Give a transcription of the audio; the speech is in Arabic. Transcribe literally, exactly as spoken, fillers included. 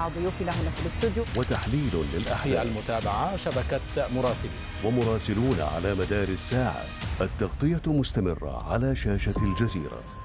مع ضيوفنا هنا في الاستوديو وتحليل للأحداث. المتابعة شبكة مراسلين ومراسلون على مدار الساعة. التغطية مستمرة على شاشة الجزيرة.